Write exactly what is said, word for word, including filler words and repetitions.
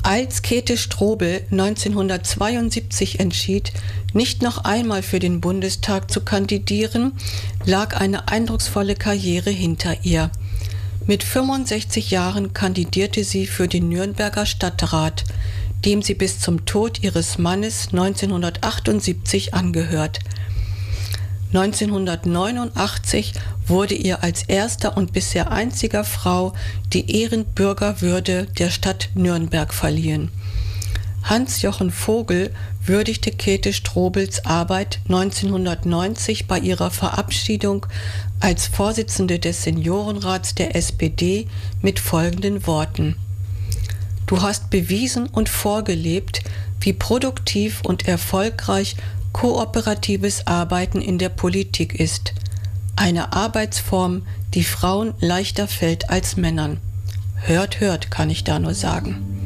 Als Käthe Strobel neunzehnhundertzweiundsiebzig entschied, nicht noch einmal für den Bundestag zu kandidieren, lag eine eindrucksvolle Karriere hinter ihr. Mit fünfundsechzig Jahren kandidierte sie für den Nürnberger Stadtrat, dem sie bis zum Tod ihres Mannes neunzehnhundertachtundsiebzig angehört. neunzehnhundertneunundachtzig wurde ihr als erster und bisher einziger Frau die Ehrenbürgerwürde der Stadt Nürnberg verliehen. Hans-Jochen Vogel würdigte Käthe Strobels Arbeit neunzehnhundertneunzig bei ihrer Verabschiedung als Vorsitzende des Seniorenrats der S P D mit folgenden Worten: Du hast bewiesen und vorgelebt, wie produktiv und erfolgreich kooperatives Arbeiten in der Politik ist. Eine Arbeitsform, die Frauen leichter fällt als Männern. Hört, hört, kann ich da nur sagen.